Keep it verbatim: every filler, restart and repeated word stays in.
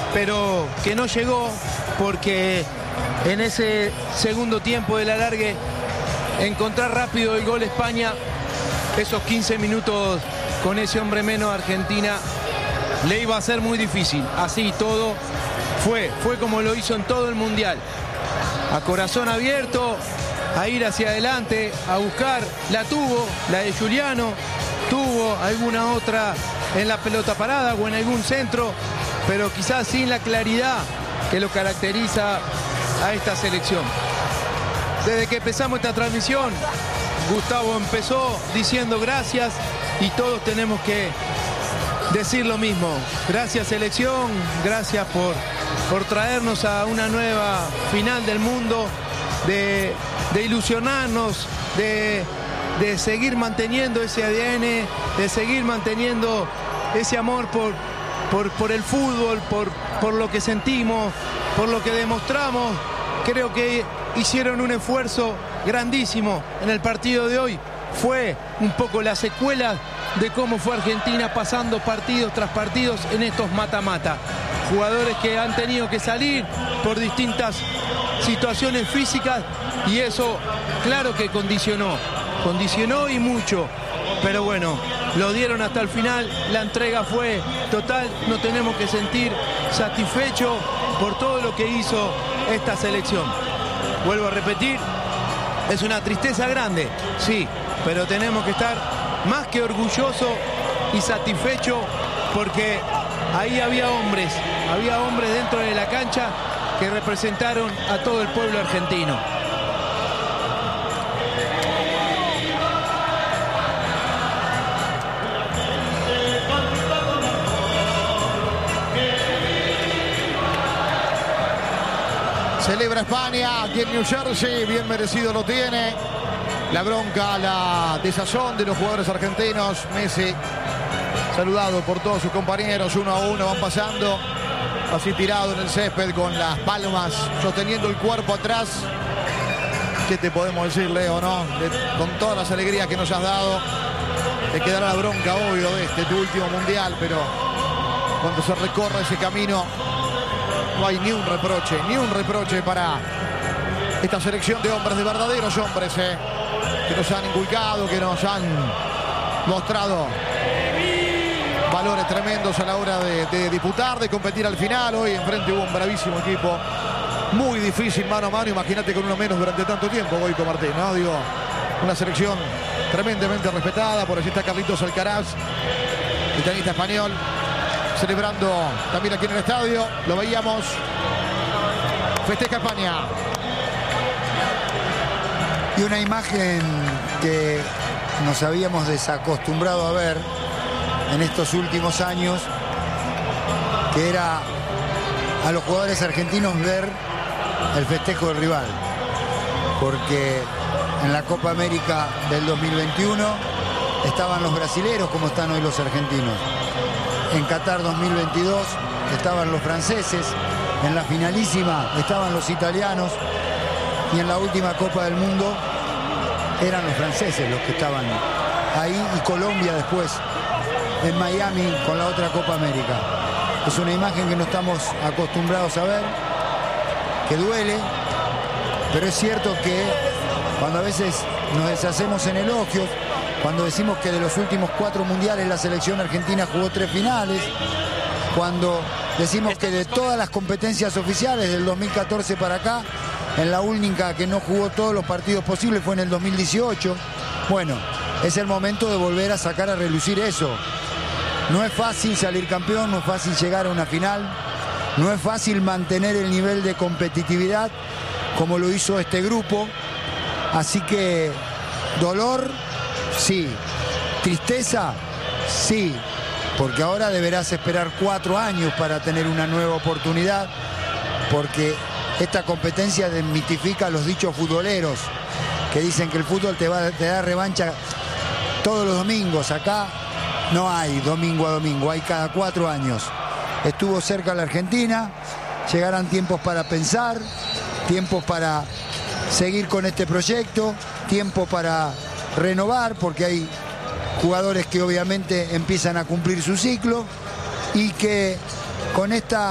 pero que no llegó porque en ese segundo tiempo del alargue encontrar rápido el gol España, esos quince minutos con ese hombre menos Argentina le iba a ser muy difícil. Así todo fue, fue como lo hizo en todo el Mundial, a corazón abierto, a ir hacia adelante, a buscar. La tuvo, la de Giuliano, tuvo alguna otra en la pelota parada o en algún centro, pero quizás sin la claridad que lo caracteriza a esta selección. Desde que empezamos esta transmisión, Gustavo empezó diciendo gracias y todos tenemos que decir lo mismo. Gracias selección, gracias por, por traernos a una nueva final del mundo, de, de ilusionarnos, de, de seguir manteniendo ese A D N, de seguir manteniendo ese amor por, por, por el fútbol, por, por lo que sentimos, por lo que demostramos. Creo que hicieron un esfuerzo grandísimo en el partido de hoy. Fue un poco la secuela de cómo fue Argentina pasando partidos tras partidos en estos mata-mata. Jugadores que han tenido que salir por distintas situaciones físicas y eso claro que condicionó, condicionó y mucho. Pero bueno, lo dieron hasta el final, la entrega fue total, nos tenemos que sentir satisfechos por todo lo que hizo esta selección. Vuelvo a repetir, es una tristeza grande, sí, pero tenemos que estar más que orgullosos y satisfechos porque ahí había hombres, había hombres dentro de la cancha que representaron a todo el pueblo argentino. Celebra España aquí en New Jersey, bien merecido lo tiene. La bronca, la desazón de los jugadores argentinos. Messi saludado por todos sus compañeros, uno a uno van pasando, así tirado en el césped con las palmas, sosteniendo el cuerpo atrás. ¿Qué te podemos decir, Leo, no? De, con todas las alegrías que nos has dado, te quedará la bronca, obvio, de este tu último mundial, pero cuando se recorre ese camino no hay ni un reproche, ni un reproche para esta selección de hombres, de verdaderos hombres, eh, que nos han inculcado, que nos han mostrado valores tremendos a la hora de, de disputar, de competir al final. Hoy enfrente hubo un bravísimo equipo, muy difícil mano a mano. Imagínate con uno menos durante tanto tiempo, Goico Martín, ¿no? Digo, una selección tremendamente respetada. Por allí está Carlitos Alcaraz, el tenista español, celebrando también aquí en el estadio. Lo veíamos. Festeja España. Y una imagen que nos habíamos desacostumbrado a ver en estos últimos años, que era a los jugadores argentinos ver el festejo del rival, porque en la Copa América del dos mil veintiuno estaban los brasileros como están hoy los argentinos, en Qatar dos mil veintidós estaban los franceses, en la finalísima estaban los italianos y en la última Copa del Mundo eran los franceses los que estaban ahí y Colombia después en Miami con la otra Copa América. Es una imagen que no estamos acostumbrados a ver, que duele, pero es cierto que cuando a veces nos deshacemos en elogios, cuando decimos que de los últimos cuatro mundiales la selección argentina jugó tres finales, cuando decimos que de todas las competencias oficiales del dos mil catorce para acá, en la única que no jugó todos los partidos posibles fue en el dos mil dieciocho, bueno, es el momento de volver a sacar a relucir eso. No es fácil salir campeón, no es fácil llegar a una final, no es fácil mantener el nivel de competitividad como lo hizo este grupo, así que dolor, sí, tristeza, sí, porque ahora deberás esperar cuatro años para tener una nueva oportunidad, porque esta competencia desmitifica a los dichos futboleros que dicen que el fútbol te, va, te da revancha todos los domingos. Acá no hay domingo a domingo, hay cada cuatro años. Estuvo cerca la Argentina, llegarán tiempos para pensar, tiempos para seguir con este proyecto, tiempo para renovar, porque hay jugadores que obviamente empiezan a cumplir su ciclo y que con esta